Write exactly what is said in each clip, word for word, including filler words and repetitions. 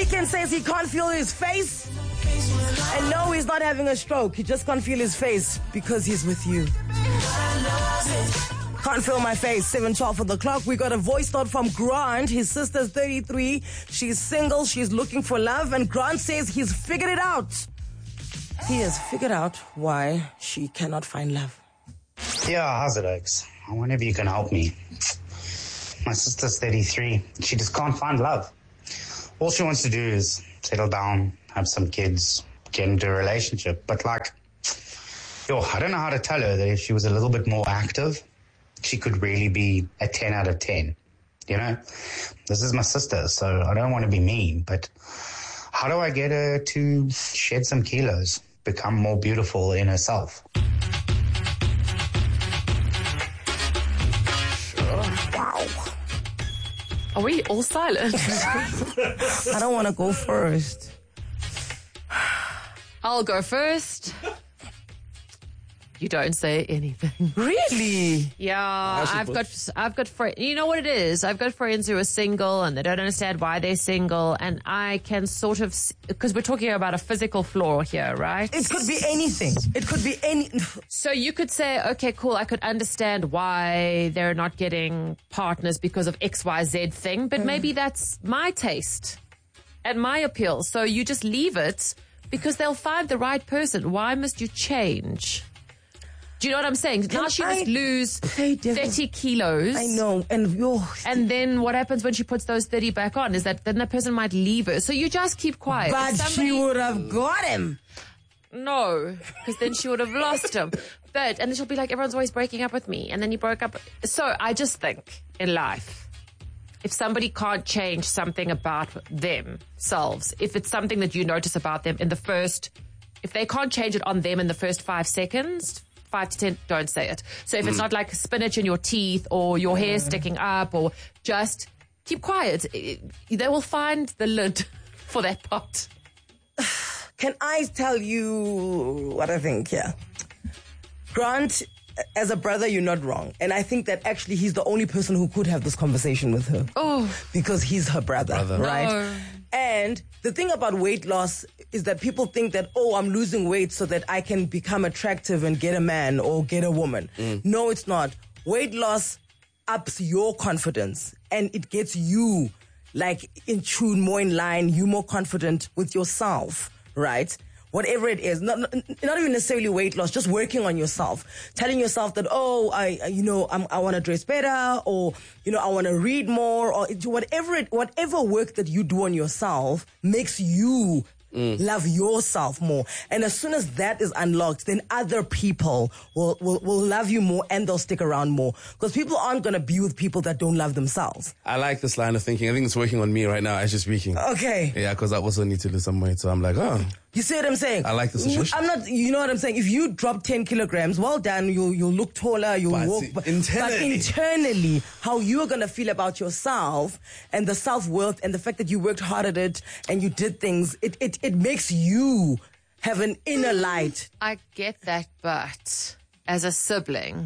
Weekend says he can't feel his face. And no, he's not having a stroke. He just can't feel his face because he's with you. Can't feel my face. seven twelve for the clock. We got a voice note from Grant. His sister's thirty-three. She's single. She's looking for love. And Grant says he's figured it out. He has figured out why she cannot find love. Yeah, how's it, Oaks? I wonder if you can help me. My sister's thirty-three. She just can't find love. All she wants to do is settle down, have some kids, get into a relationship. But like, yo, I don't know how to tell her that if she was a little bit more active, she could really be a ten out of ten. You know, this is my sister, so I don't want to be mean, but how do I get her to shed some kilos, become more beautiful in herself? Wow. Are we all silent? I don't want to go first. I'll go first. You don't say anything. Really? Yeah, I've got, I've got friends. You know what it is? I've got friends who are single and they don't understand why they're single, and I can sort of, because we're talking about a physical flaw here, right? It could be anything. It could be any. So you could say, okay, cool, I could understand why they're not getting partners because of X Y Z thing, but mm. maybe that's my taste and my appeal. So you just leave it because they'll find the right person. Why must you change? Do you know what I'm saying? Can now she I must lose thirty kilos. I know. And you're... And then what happens when she puts those thirty back on is that then the person might leave her. So you just keep quiet. But somebody... she would have got him. No, because then she would have lost him. But, and then she'll be like, everyone's always breaking up with me. And then you broke up. So I just think in life, if somebody can't change something about themselves, if it's something that you notice about them in the first, if they can't change it on them in the first five seconds, five to ten, don't say it. So if mm. it's not like spinach in your teeth or your hair mm. sticking up, or just keep quiet, they will find the lid for that pot. Can I tell you what I think? Yeah. Grant, as a brother, you're not wrong. And I think that actually he's the only person who could have this conversation with her. Oh. Because he's her brother, brother. right? No. And the thing about weight loss is that people think that, oh, I'm losing weight so that I can become attractive and get a man or get a woman. Mm. No, it's not. Weight loss ups your confidence and it gets you like in tune, more in line, you more confident with yourself, right? Whatever it is, not, not even necessarily weight loss, just working on yourself, telling yourself that, oh, I, you know, I'm, I want to dress better, or, you know, I want to read more, or whatever it, whatever work that you do on yourself makes you Mm. love yourself more. And as soon as that is unlocked, then other people will, will, will love you more and they'll stick around more. Because people aren't going to be with people that don't love themselves. I like this line of thinking. I think it's working on me right now as you're speaking. Okay. Yeah, because I also need to lose some weight. So I'm like, oh. You see what I'm saying? I like the situation. I'm not, you know what I'm saying? If you drop ten kilograms, well done, you'll, you'll look taller, you'll but walk. But internally. But internally, how you're going to feel about yourself and the self-worth and the fact that you worked hard at it and you did things, it, it, it makes you have an inner light. I get that, but as a sibling,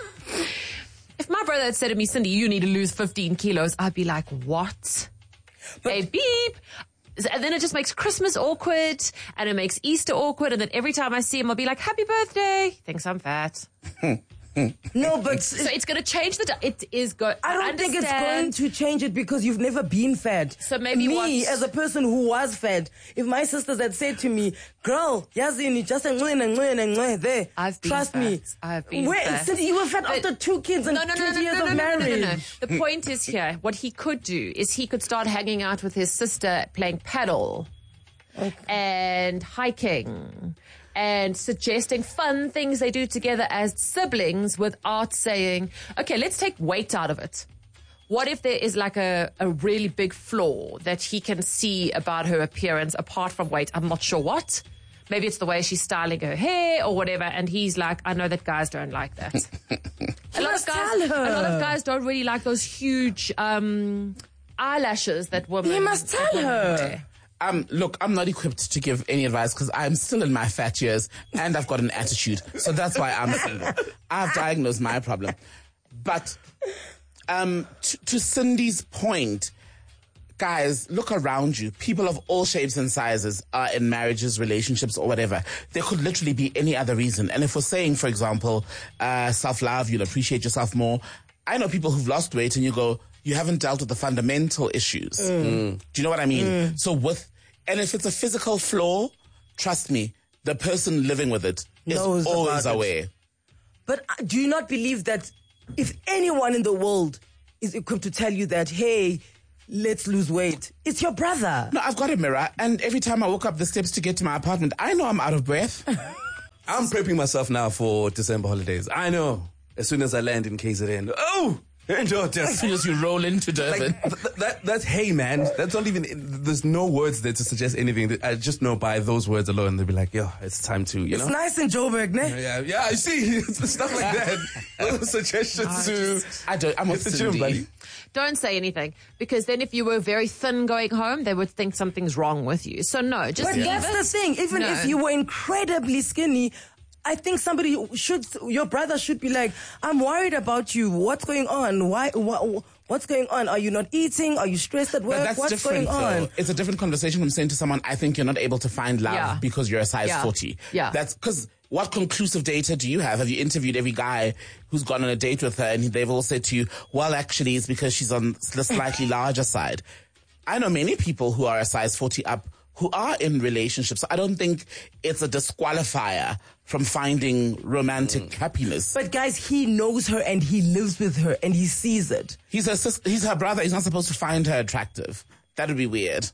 if my brother had said to me, Cindy, you need to lose fifteen kilos, I'd be like, what? But, hey, beep. And then it just makes Christmas awkward, and it makes Easter awkward, and then every time I see him, I'll be like, happy birthday. He thinks I'm fat. No, but... So it's going to change the... It is going... I don't think it's going to change it because you've never been fat. So maybe Me, what... as a person who was fat, if my sisters had said to me, girl, yazini, just a there, I've been trust fat. me. I've been Wait, fat. Since you were fat but after two kids and no, no, no, twenty no, years no, no, of no, marriage. No, no, no. The point is here, what he could do is he could start hanging out with his sister playing paddle. Okay. And hiking and suggesting fun things they do together as siblings without saying, okay, let's take weight out of it. What if there is like a, a really big flaw that he can see about her appearance apart from weight? I'm not sure what. Maybe it's the way she's styling her hair or whatever. And he's like, I know that guys don't like that. a, lot of guys, a lot of guys don't really like those huge um, eyelashes that women... You must tell her. Wear. Um, look, I'm not equipped to give any advice because I'm still in my fat years and I've got an attitude. So that's why I'm single. I've diagnosed my problem. But um, to, to Cindy's point, guys, look around you. People of all shapes and sizes are in marriages, relationships, or whatever. There could literally be any other reason. And if we're saying, for example, uh, self-love, you'll appreciate yourself more. I know people who've lost weight and you go, you haven't dealt with the fundamental issues. Mm. Do you know what I mean? Mm. So with, and if it's a physical flaw, trust me, the person living with it is Knows always about aware. It. But do you not believe that if anyone in the world is equipped to tell you that, hey, let's lose weight, it's your brother? No, I've got a mirror, and every time I walk up the steps to get to my apartment, I know I'm out of breath. I'm prepping myself now for December holidays. I know. As soon as I land in K Z N, oh, just as soon as you roll into Durban. Like, th- that, that's hey, man. That's not even, there's no words there to suggest anything. I just know by those words alone, they'll be like, yo, it's time to, you it's know. It's nice in Joburg, ne? Yeah, yeah, I see. Stuff like that. Little suggestions I to. Just, I don't, I'm with the gym, buddy. Don't say anything, because then if you were very thin going home, they would think something's wrong with you. So no, just But leave that's it. the thing. Even No. if you were incredibly skinny, I think somebody should, your brother should be like, I'm worried about you. What's going on? Why, what, what's going on? Are you not eating? Are you stressed at work? But that's what's different, going on? though. It's a different conversation from saying to someone, I think you're not able to find love Yeah. because you're a size Yeah. forty. Yeah. That's because what conclusive data do you have? Have you interviewed every guy who's gone on a date with her and they've all said to you, well, actually, it's because she's on the slightly larger side. I know many people who are a size forty up who are in relationships. So I don't think it's a disqualifier from finding romantic mm. happiness. But guys, he knows her and he lives with her and he sees it. He's her sis- he's her brother. He's not supposed to find her attractive. That would be weird.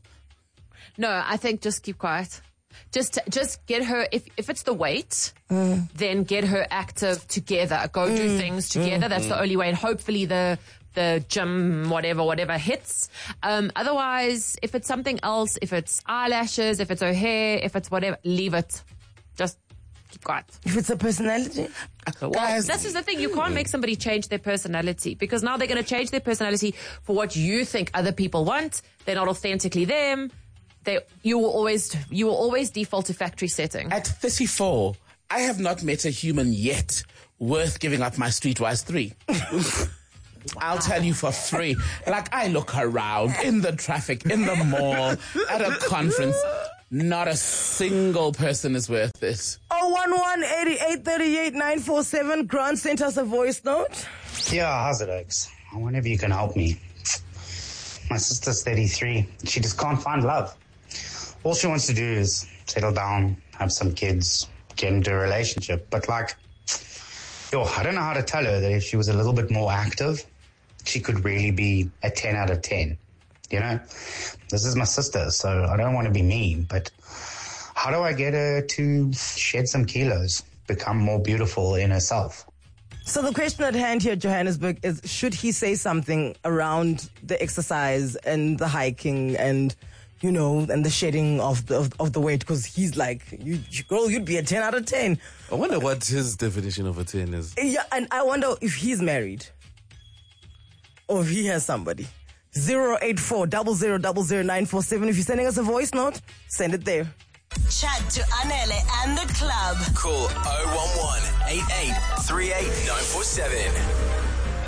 No, I think just keep quiet. Just, just get her, if, if it's the weight, mm. then get her active together. Go mm. do things together. Mm. That's mm. the only way. And hopefully the, the gym, whatever, whatever hits. Um, otherwise, if it's something else, if it's eyelashes, if it's her hair, if it's whatever, leave it. Just keep quiet. If it's a personality? Well, Guys, this is the thing. You can't make somebody change their personality, because now they're going to change their personality for what you think other people want. They're not authentically them. They, you will always, you will always default to factory setting. At thirty-four, I have not met a human yet worth giving up my Streetwise three. I'll tell you for free. Like, I look around in the traffic, in the mall, at a conference. Not a single person is worth it. oh one one, eighty-eight, thirty-eight, nine four seven. Grant sent us a voice note. Yeah, how's it, Oaks? I wonder if you can help me. My sister's thirty-three. She just can't find love. All she wants to do is settle down, have some kids, get into a relationship. But like, yo, I don't know how to tell her that if she was a little bit more active, she could really be a ten out of ten. You know, this is my sister, so I don't want to be mean, but how do I get her to shed some kilos, become more beautiful in herself? So the question at hand here, Johannesburg, is should he say something around the exercise and the hiking and, you know, and the shedding of the, of, of the weight? Because he's like, you, girl, you'd be a ten out of ten. I wonder what his definition of a ten is. Yeah, and I wonder if he's married or if he has somebody. zero eight four, zero zero zero zero nine four seven. If you're sending us a voice note, send it there. Chat to Anele and the club. Call oh one one, eight eight three eight nine four seven.